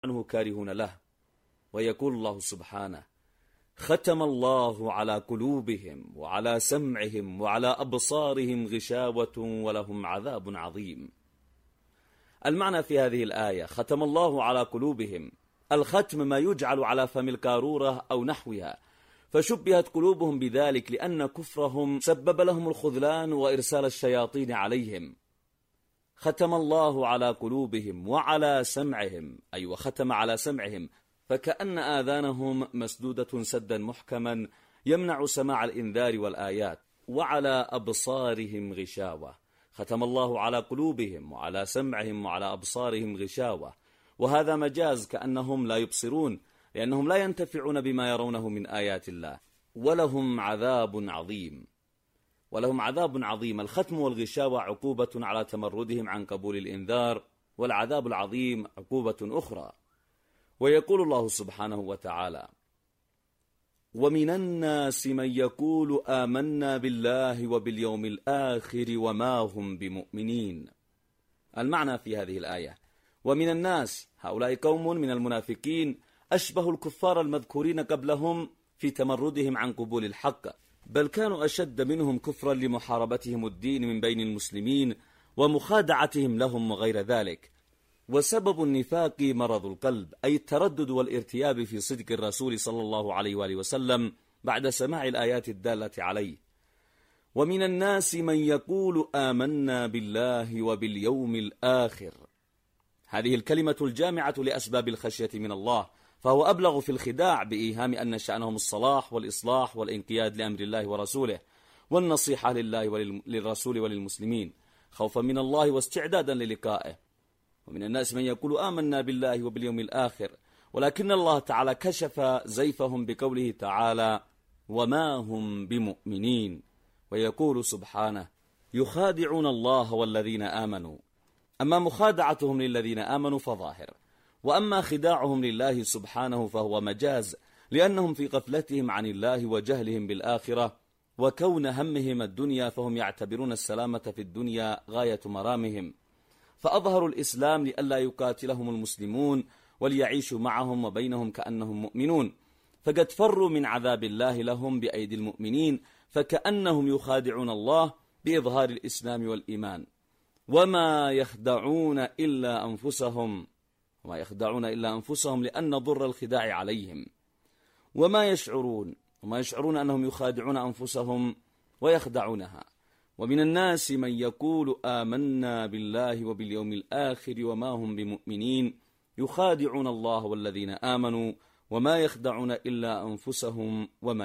عنه كارهون له. ويقول الله سبحانه: ختم الله على قلوبهم وعلى سمعهم وعلى أبصارهم غشاوة ولهم عذاب عظيم. المعنى في هذه الآية: ختم الله على قلوبهم، الختم ما يجعل على فم القارورة أو نحوها، فشبهت قلوبهم بذلك لأن كفرهم سبب لهم الخذلان وإرسال الشياطين عليهم. ختم الله على قلوبهم وعلى سمعهم، أي وختم على سمعهم، فكأن آذانهم مسدودة سدا محكما يمنع سماع الإنذار والآيات. وعلى أبصارهم غشاوة، ختم الله على قلوبهم وعلى سمعهم وعلى أبصارهم غشاوة، وهذا مجاز كأنهم لا يبصرون، لأنهم لا ينتفعون بما يرونه من آيات الله. ولهم عذاب عظيم. ولهم عذاب عظيم. الختم والغشاوة عقوبة على تمردهم عن قبول الإنذار، والعذاب العظيم عقوبة أخرى. ويقول الله سبحانه وتعالى: ومن الناس من يقول آمنا بالله وباليوم الآخر وما هم بمؤمنين. المعنى في هذه الآية: ومن الناس، هؤلاء قوم من المنافقين أشبه الكفار المذكورين قبلهم في تمردهم عن قبول الحق، بل كانوا أشد منهم كفرا لمحاربتهم الدين من بين المسلمين ومخادعتهم لهم وغير ذلك. وسبب النفاق مرض القلب، أي التردد والارتياب في صدق الرسول صلى الله عليه وآله وسلم بعد سماع الآيات الدالة عليه. ومن الناس من يقول آمنا بالله وباليوم الآخر. هذه الكلمة الجامعة لأسباب الخشية من الله، فهو أبلغ في الخداع بإيهام أن شأنهم الصلاح والإصلاح والإنقياد لأمر الله ورسوله والنصيحة لله وللرسول وللمسلمين، خوفا من الله واستعدادا للقائه. ومن الناس من يقول آمنا بالله وباليوم الآخر، ولكن الله تعالى كشف زيفهم بقوله تعالى: وما هم بمؤمنين. ويقول سبحانه: يخادعون الله والذين آمنوا. أما مخادعتهم للذين آمنوا فظاهر، وأما خداعهم لله سبحانه فهو مجاز، لأنهم في غفلتهم عن الله وجهلهم بالآخرة وكون همهم الدنيا، فهم يعتبرون السلامة في الدنيا غاية مرامهم، فأظهروا الإسلام لئلا يقاتلهم المسلمون وليعيشوا معهم وبينهم كأنهم مؤمنون، فقد فروا من عذاب الله لهم بأيدي المؤمنين، فكأنهم يخادعون الله بإظهار الإسلام والإيمان. وما يخدعون إلا أنفسهم لأن ضر الخداع عليهم، وما يشعرون أنهم يخادعون أنفسهم ويخدعونها. ومن الناس من يقول آمنا بالله وباليوم الآخر وما هم بمؤمنين يخادعون الله والذين آمنوا وما يخدعون إلا أنفسهم وما